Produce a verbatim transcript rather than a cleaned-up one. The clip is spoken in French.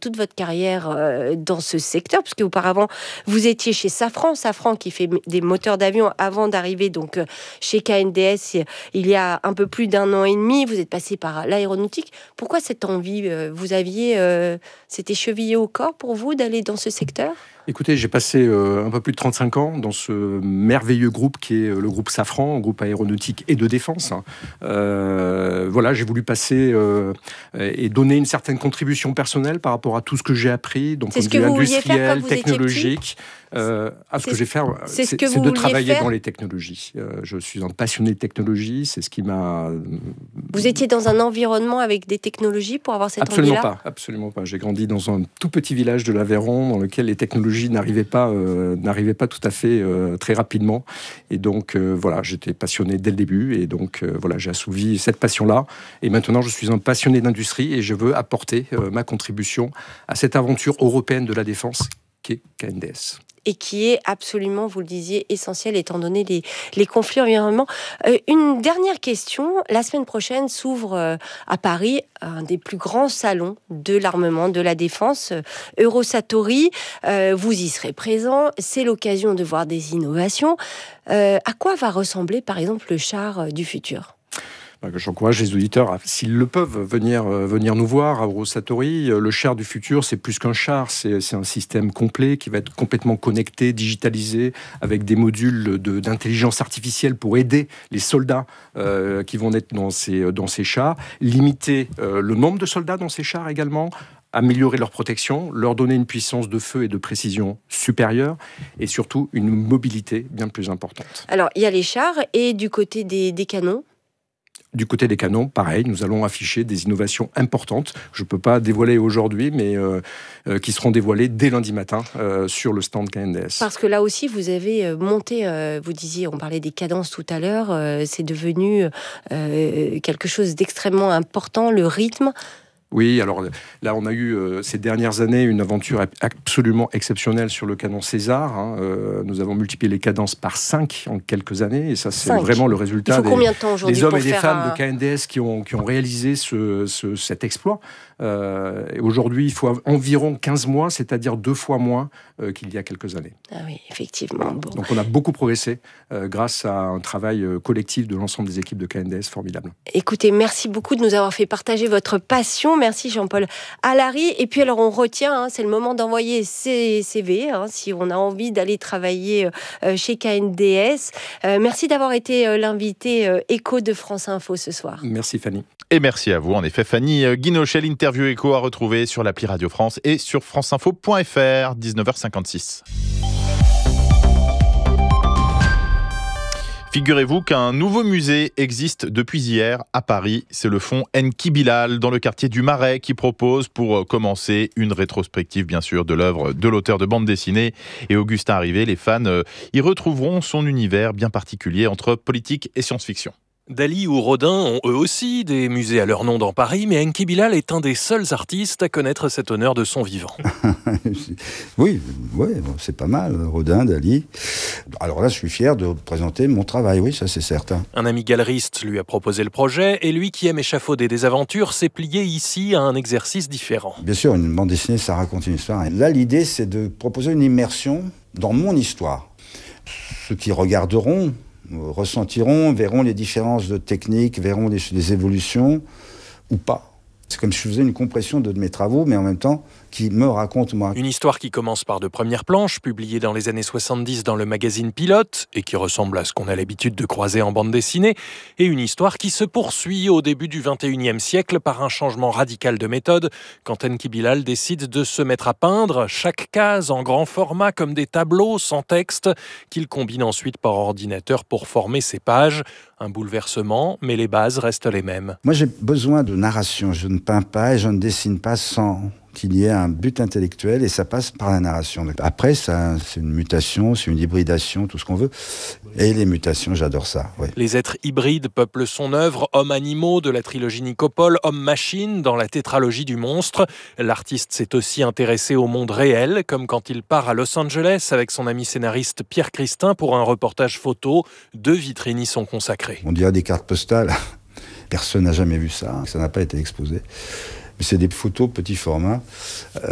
toute votre carrière euh, dans ce secteur, puisque auparavant, vous étiez chez Safran, Safran qui fait des moteurs d'avion avant d'arriver donc euh, chez K N D S il y a un peu plus d'un an et demi. Vous êtes passé par l'aéronautique. Pourquoi cette envie euh, vous aviez, euh, c'était chevillé au corps pour vous d'aller dans ce secteur ? Écoutez, j'ai passé euh, un peu plus de trente-cinq ans dans ce merveilleux groupe qui est le groupe Safran, un groupe aéronautique et de défense. Euh, voilà, j'ai voulu passer euh, et donner une certaine contribution personnelle par rapport à tout ce que j'ai appris, donc c'est ce que vous industriel, technologique. Euh, à ce c'est que j'ai fait, c'est, c'est, ce c'est de travailler faire. dans les technologies. Euh, je suis un passionné de technologie, c'est ce qui m'a... Vous étiez dans un environnement avec des technologies pour avoir cette absolument envie-là ? Pas, absolument pas. J'ai grandi dans un tout petit village de l'Aveyron dans lequel les technologies n'arrivaient pas, euh, n'arrivaient pas tout à fait euh, très rapidement. Et donc, euh, voilà, j'étais passionné dès le début. Et donc, euh, voilà, j'ai assouvi cette passion-là. Et maintenant, je suis un passionné d'industrie et je veux apporter euh, ma contribution à cette aventure européenne de la défense qu'est K N D S. Et qui est absolument, vous le disiez, essentiel étant donné les, les conflits environnementaux. Euh, une dernière question. La semaine prochaine s'ouvre euh, à Paris un des plus grands salons de l'armement, de la défense, euh, Eurosatory. Euh, vous y serez présent. C'est l'occasion de voir des innovations. Euh, à quoi va ressembler, par exemple, le char euh, du futur ? J'encourage les auditeurs, à, s'ils le peuvent, venir, euh, venir nous voir à Eurosatory. Le char du futur, c'est plus qu'un char, c'est, c'est un système complet qui va être complètement connecté, digitalisé, avec des modules de, d'intelligence artificielle pour aider les soldats euh, qui vont être dans ces, dans ces chars, limiter euh, le nombre de soldats dans ces chars également, améliorer leur protection, leur donner une puissance de feu et de précision supérieure et surtout une mobilité bien plus importante. Alors, il y a les chars et du côté des, des canons ? Du côté des canons, pareil, nous allons afficher des innovations importantes. Je ne peux pas dévoiler aujourd'hui, mais euh, euh, qui seront dévoilées dès lundi matin euh, sur le stand K N D S. Parce que là aussi, vous avez monté, euh, vous disiez, on parlait des cadences tout à l'heure, euh, c'est devenu euh, quelque chose d'extrêmement important, le rythme. Oui, alors là, on a eu euh, ces dernières années une aventure absolument exceptionnelle sur le canon César. Hein. Euh, nous avons multiplié les cadences par cinq en quelques années, et ça, c'est cinq. Vraiment le résultat des, de des hommes et des femmes un... de K N D S qui ont, qui ont réalisé ce, ce, cet exploit. Euh, et aujourd'hui, il faut environ quinze mois, c'est-à-dire deux fois moins euh, qu'il y a quelques années. Ah oui, effectivement. Bon. Donc on a beaucoup progressé euh, grâce à un travail euh, collectif de l'ensemble des équipes de K N D S formidable. Écoutez, merci beaucoup de nous avoir fait partager votre passion. Merci Jean-Paul Allary. Et puis alors on retient, hein, c'est le moment d'envoyer ses C V, hein, si on a envie d'aller travailler euh, chez K N D S. Euh, merci d'avoir été euh, l'invité euh, Écho de France Info ce soir. Merci Fanny. Et merci à vous, en effet, Fanny Guinochet. L'interview Écho à retrouver sur l'appli Radio France et sur franceinfo point f r, dix-neuf heures cinquante-six. Figurez-vous qu'un nouveau musée existe depuis hier à Paris. C'est le fonds Enki Bilal, dans le quartier du Marais, qui propose, pour commencer, une rétrospective, bien sûr, de l'œuvre de l'auteur de bande dessinée. Et Augustin Arrivé, les fans y retrouveront son univers bien particulier entre politique et science-fiction. Dali ou Rodin ont eux aussi des musées à leur nom dans Paris, mais Enki Bilal est un des seuls artistes à connaître cet honneur de son vivant. Oui, ouais, c'est pas mal, Rodin, Dali. Alors là, je suis fier de présenter mon travail, oui, ça c'est certain. Un ami galeriste lui a proposé le projet, et lui qui aime échafauder des aventures s'est plié ici à un exercice différent. Bien sûr, une bande dessinée, ça raconte une histoire. Et là, l'idée, c'est de proposer une immersion dans mon histoire. Ceux qui regarderont ressentiront, verront les différences de technique, verront les, les évolutions ou pas. C'est comme si je faisais une compression de mes travaux, mais en même temps qui me raconte moi. Une histoire qui commence par de premières planches, publiées dans les années soixante-dix dans le magazine Pilote, et qui ressemble à ce qu'on a l'habitude de croiser en bande dessinée, et une histoire qui se poursuit au début du vingt et unième siècle par un changement radical de méthode, quand Enki Bilal décide de se mettre à peindre chaque case en grand format comme des tableaux sans texte, qu'il combine ensuite par ordinateur pour former ses pages. Un bouleversement, mais les bases restent les mêmes. Moi j'ai besoin de narration, je ne peins pas et je ne dessine pas sans qu'il y ait un but intellectuel, et ça passe par la narration. Après, ça, c'est une mutation, c'est une hybridation, tout ce qu'on veut. Et les mutations, j'adore ça. Oui. Les êtres hybrides peuplent son œuvre, hommes-animaux de la trilogie Nicopole, hommes-machines dans la tétralogie du monstre. L'artiste s'est aussi intéressé au monde réel, comme quand il part à Los Angeles avec son ami scénariste Pierre Christin pour un reportage photo. Deux vitrines y sont consacrées. On dirait des cartes postales. Personne n'a jamais vu ça, ça n'a pas été exposé. Mais c'est des photos petit format,